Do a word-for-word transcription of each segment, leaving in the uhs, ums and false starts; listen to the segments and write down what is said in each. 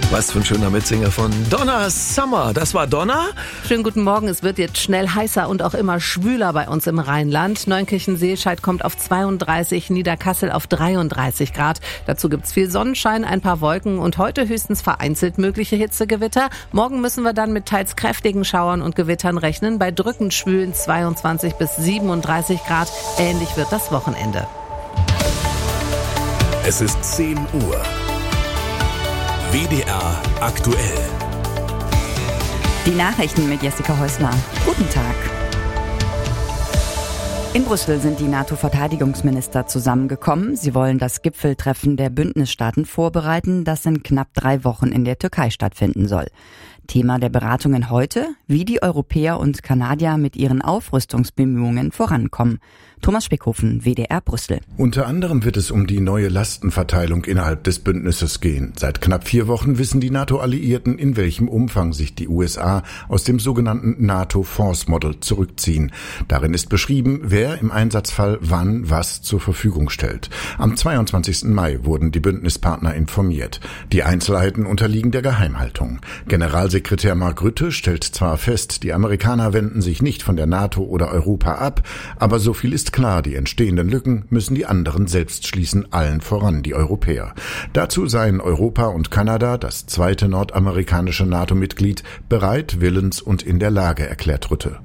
Was für ein schöner Mitsinger von Donna Summer. Das war Donna. Schönen guten Morgen. Es wird jetzt schnell heißer und auch immer schwüler bei uns im Rheinland. Neunkirchen-Seescheid kommt auf zweiunddreißig, Niederkassel auf dreiunddreißig Grad. Dazu gibt's viel Sonnenschein, ein paar Wolken und heute höchstens vereinzelt mögliche Hitzegewitter. Morgen müssen wir dann mit teils kräftigen Schauern und Gewittern rechnen. Bei drückend schwülen zweiundzwanzig bis siebenunddreißig Grad. Ähnlich wird das Wochenende. Es ist zehn Uhr. W D R aktuell. Die Nachrichten mit Jessica Häusler. Guten Tag. In Brüssel sind die NATO-Verteidigungsminister zusammengekommen. Sie wollen das Gipfeltreffen der Bündnisstaaten vorbereiten, das in knapp drei Wochen in der Türkei stattfinden soll. Thema der Beratungen heute, wie die Europäer und Kanadier mit ihren Aufrüstungsbemühungen vorankommen. Thomas Speckhofen, W D R Brüssel. Unter anderem wird es um die neue Lastenverteilung innerhalb des Bündnisses gehen. Seit knapp vier Wochen wissen die NATO-Alliierten, in welchem Umfang sich die U S A aus dem sogenannten NATO Force Model zurückziehen. Darin ist beschrieben, wer im Einsatzfall wann was zur Verfügung stellt. Am zweiundzwanzigsten Mai wurden die Bündnispartner informiert. Die Einzelheiten unterliegen der Geheimhaltung. Generalsekretär Mark Rutte stellt zwar fest, die Amerikaner wenden sich nicht von der NATO oder Europa ab, aber so viel ist klar, die entstehenden Lücken müssen die anderen selbst schließen, allen voran die Europäer. Dazu seien Europa und Kanada, das zweite nordamerikanische NATO-Mitglied, bereit, willens und in der Lage, erklärt Rutte.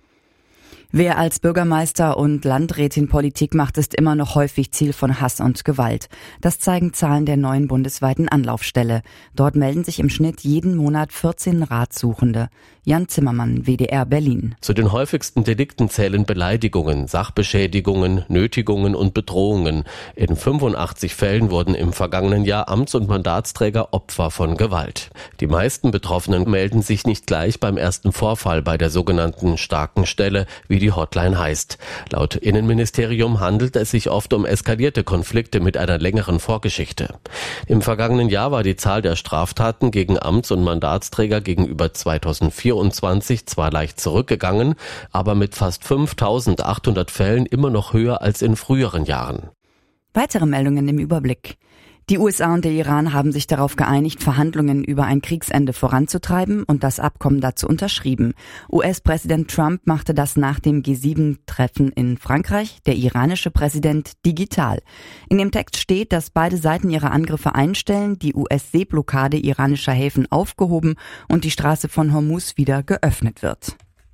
Wer als Bürgermeister und Landrätin Politik macht, ist immer noch häufig Ziel von Hass und Gewalt. Das zeigen Zahlen der neuen bundesweiten Anlaufstelle. Dort melden sich im Schnitt jeden Monat vierzehn Ratsuchende. Jan Zimmermann, W D R Berlin. Zu den häufigsten Delikten zählen Beleidigungen, Sachbeschädigungen, Nötigungen und Bedrohungen. In fünfundachtzig Fällen wurden im vergangenen Jahr Amts- und Mandatsträger Opfer von Gewalt. Die meisten Betroffenen melden sich nicht gleich beim ersten Vorfall bei der sogenannten starken Stelle, wie die Hotline heißt. Laut Innenministerium handelt es sich oft um eskalierte Konflikte mit einer längeren Vorgeschichte. Im vergangenen Jahr war die Zahl der Straftaten gegen Amts- und Mandatsträger gegenüber zweitausendvierundzwanzig zwar leicht zurückgegangen, aber mit fast fünftausendachthundert Fällen immer noch höher als in früheren Jahren. Weitere Meldungen im Überblick. Die U S A und der Iran haben sich darauf geeinigt, Verhandlungen über ein Kriegsende voranzutreiben und das Abkommen dazu unterschrieben. U S-Präsident Trump machte das nach dem G sieben Treffen in Frankreich, der iranische Präsident digital. In dem Text steht, dass beide Seiten ihre Angriffe einstellen, die U S-Seeblockade iranischer Häfen aufgehoben und die Straße von Hormuz wieder geöffnet wird.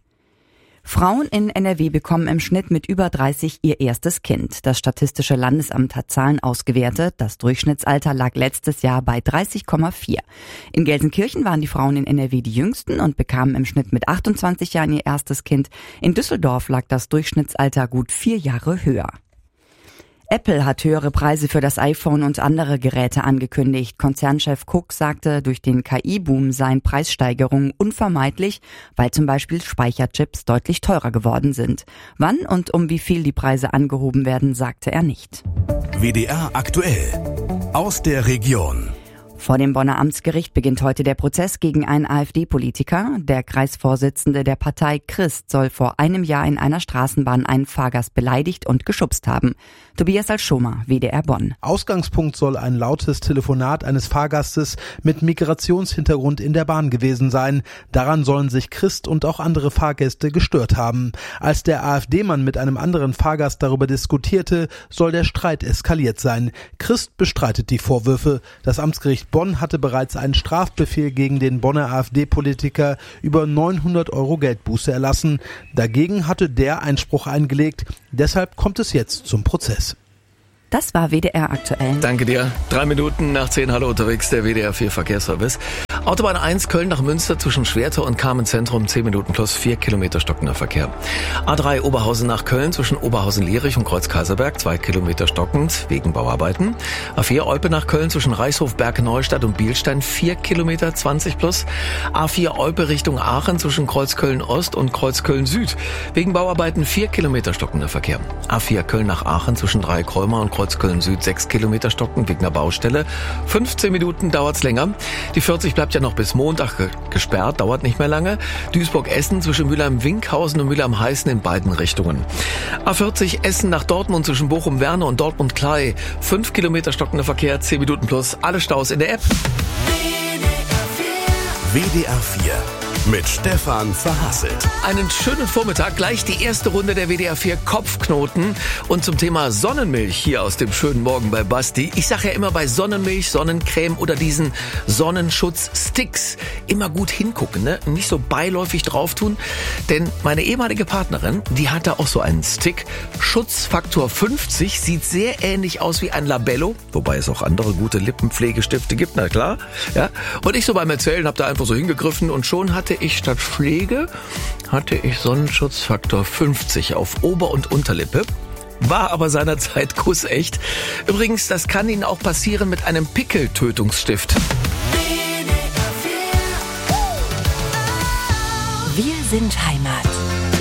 Frauen in N R W bekommen im Schnitt mit über dreißig ihr erstes Kind. Das Statistische Landesamt hat Zahlen ausgewertet. Das Durchschnittsalter lag letztes Jahr bei dreißig Komma vier. In Gelsenkirchen waren die Frauen in N R W die jüngsten und bekamen im Schnitt mit achtundzwanzig Jahren ihr erstes Kind. In Düsseldorf lag das Durchschnittsalter gut vier Jahre höher. Apple hat höhere Preise für das iPhone und andere Geräte angekündigt. Konzernchef Cook sagte, durch den K I-Boom seien Preissteigerungen unvermeidlich, weil zum Beispiel Speicherchips deutlich teurer geworden sind. Wann und um wie viel die Preise angehoben werden, sagte er nicht. W D R aktuell. Aus der Region. Vor dem Bonner Amtsgericht beginnt heute der Prozess gegen einen AfD-Politiker. Der Kreisvorsitzende der Partei Christ soll vor einem Jahr in einer Straßenbahn einen Fahrgast beleidigt und geschubst haben. Tobias Alschomer, W D R Bonn. Ausgangspunkt soll ein lautes Telefonat eines Fahrgastes mit Migrationshintergrund in der Bahn gewesen sein. Daran sollen sich Christ und auch andere Fahrgäste gestört haben. Als der AfD-Mann mit einem anderen Fahrgast darüber diskutierte, soll der Streit eskaliert sein. Christ bestreitet die Vorwürfe. Das Amtsgericht Bonn hatte bereits einen Strafbefehl gegen den Bonner AfD-Politiker über neunhundert Euro Geldbuße erlassen. Dagegen hatte der Einspruch eingelegt. Deshalb kommt es jetzt zum Prozess. Das war W D R aktuell. Danke dir. Drei Minuten nach zehn, hallo unterwegs, der W D R vier Verkehrsservice. Autobahn eins, Köln nach Münster zwischen Schwerter und Carmen-Zentrum, zehn Minuten plus vier Kilometer stockender Verkehr. A drei, Oberhausen nach Köln zwischen Oberhausen-Lierich und Kreuz-Kaiserberg, zwei Kilometer stockend, wegen Bauarbeiten. A vier, Olpe nach Köln zwischen Reichshof, Bergneustadt und Bielstein, vier Kilometer, zwanzig plus. A vier, Olpe Richtung Aachen zwischen Kreuzköln-Ost und Kreuzköln-Süd, wegen Bauarbeiten vier Kilometer stockender Verkehr. A vier, Köln nach Aachen zwischen Dreieckholmer und Kreuzköln-Süd, sechs Kilometer stocken wegen einer Baustelle. fünfzehn Minuten dauert's länger. Die vierzig bleibt ja noch bis Montag ge- gesperrt, dauert nicht mehr lange. Duisburg-Essen zwischen Mülheim-Winkhausen und Mülheim-Heißen in beiden Richtungen. A vierzig Essen nach Dortmund zwischen Bochum-Werne und Dortmund-Klei. fünf Kilometer stockender Verkehr, zehn Minuten plus. Alle Staus in der App. W D R vier mit Stefan Verhasselt. Einen schönen Vormittag, gleich die erste Runde der W D R vier Kopfknoten und zum Thema Sonnenmilch hier aus dem schönen Morgen bei Basti. Ich sage ja immer bei Sonnenmilch, Sonnencreme oder diesen Sonnenschutzsticks immer gut hingucken, ne? Nicht so beiläufig drauf tun, denn meine ehemalige Partnerin, die hat da auch so einen Stick. Schutzfaktor fünfzig, sieht sehr ähnlich aus wie ein Labello, wobei es auch andere gute Lippenpflegestifte gibt, na klar. Ja? Und ich so beim Erzählen habe da einfach so hingegriffen und schon hatte ich statt Pflege, hatte ich Sonnenschutzfaktor fünfzig auf Ober- und Unterlippe. War aber seinerzeit kussecht. Übrigens, das kann Ihnen auch passieren mit einem Pickeltötungsstift. Wir sind Heimat.